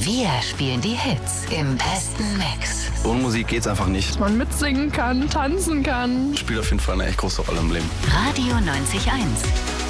Wir spielen die Hits im besten Mix. Ohne Musik geht's einfach nicht. Dass man mitsingen kann, tanzen kann. Spielt auf jeden Fall eine echt große Rolle im Leben. Radio 90.1.